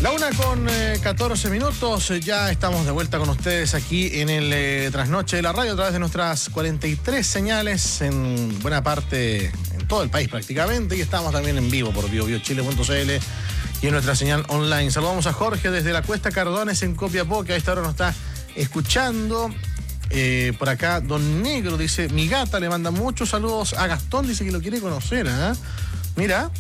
1:14, ya estamos de vuelta con ustedes aquí en el Trasnoche de la Radio a través de nuestras 43 señales en buena parte, en todo el país prácticamente, y estamos también en vivo por biobiochile.cl y en nuestra señal online. Saludamos a Jorge desde la Cuesta Cardones en Copiapó, que a esta hora nos está escuchando. Por acá Don Negro dice, mi gata le manda muchos saludos a Gastón, dice que lo quiere conocer, ¿eh? Mira,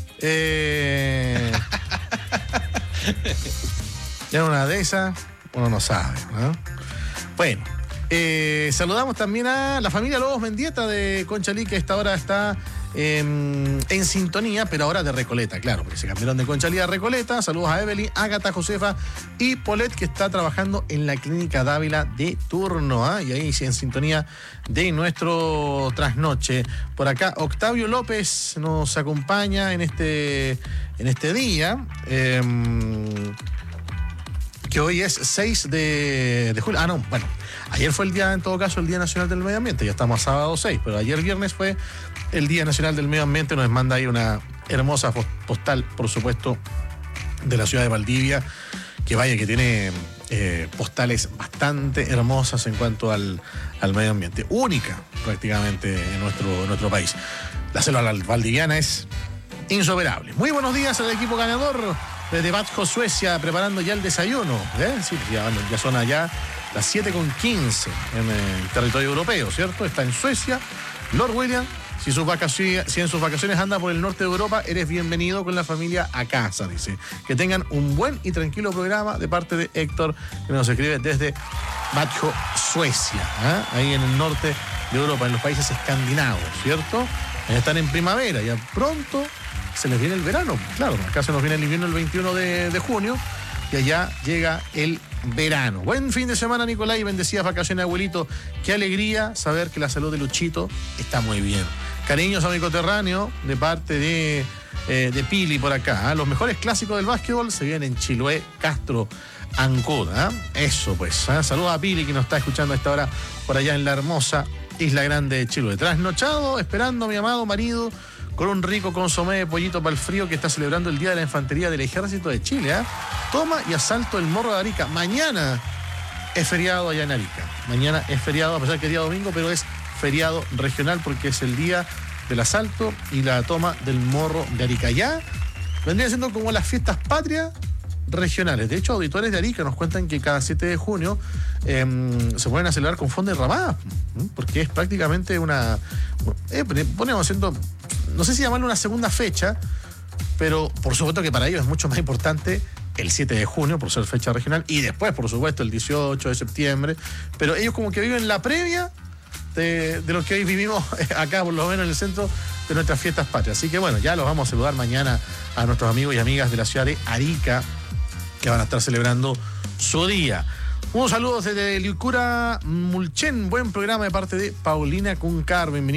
ya una de esas, uno no sabe, ¿no? Bueno, saludamos también a la familia Lobos Mendieta de Conchalí, que a esta hora está en sintonía, pero ahora de Recoleta, claro, porque se cambiaron de Conchalí a Recoleta. Saludos a Evelyn, Ágata, Josefa y Polet, que está trabajando en la Clínica Dávila de turno, ¿eh? Y ahí sí, en sintonía de nuestro trasnoche. Por acá Octavio López nos acompaña en este día, que hoy es 6 de julio. No, bueno, ayer fue el día, en todo caso, el Día Nacional del Medio Ambiente. Ya estamos a sábado 6, pero ayer viernes fue el Día Nacional del Medio Ambiente. Nos manda ahí una hermosa postal, por supuesto, de la ciudad de Valdivia, que vaya, que tiene postales bastante hermosas en cuanto al medio ambiente. Única, prácticamente, en nuestro país. La selva valdiviana es insuperable. Muy buenos días al equipo ganador desde Växjö, Suecia, preparando ya el desayuno. Sí, ya son allá las 7:15 en el territorio europeo, ¿cierto? Está en Suecia. Lord William, si en sus vacaciones anda por el norte de Europa, eres bienvenido con la familia a casa, dice. Que tengan un buen y tranquilo programa de parte de Héctor, que nos escribe desde Växjö, Suecia, ¿eh? Ahí en el norte de Europa, en los países escandinavos, ¿cierto? Están en primavera, ya pronto se les viene el verano. Claro, acá se nos viene el invierno el 21 de junio y allá llega el verano. Buen fin de semana, Nicolás, y bendecidas vacaciones, abuelito. Qué alegría saber que la salud de Luchito está muy bien. Cariños a mi coterráneo de parte de Pili por acá, ¿eh? Los mejores clásicos del básquetbol se vienen en Chiloé, Castro, Ancud, ¿eh? Eso pues, ¿eh? Saludos a Pili, que nos está escuchando a esta hora por allá en la hermosa Isla Grande de Chiloé. Trasnochado, esperando a mi amado marido con un rico consomé de pollito para el frío, que está celebrando el Día de la Infantería del Ejército de Chile, ¿eh? Toma y asalto el Morro de Arica. Mañana es feriado allá en Arica. Mañana es feriado, a pesar que es día domingo, pero es feriado regional porque es el día del asalto y la toma del Morro de Arica. Ya vendría siendo como las fiestas patrias regionales. De hecho, auditores de Arica nos cuentan que cada 7 de junio se pueden a celebrar con fonda derramada, porque es prácticamente ponemos haciendo, no sé si llamarlo una segunda fecha, pero por supuesto que para ellos es mucho más importante el 7 de junio por ser fecha regional, y después, por supuesto, el 18 de septiembre, pero ellos como que viven la previa de lo que hoy vivimos acá, por lo menos en el centro de nuestras fiestas patrias. Así que bueno, ya los vamos a saludar mañana a nuestros amigos y amigas de la ciudad de Arica, que van a estar celebrando su día. Un saludo desde Liucura Mulchen, buen programa de parte de Paulina Cuncar. Bienvenido.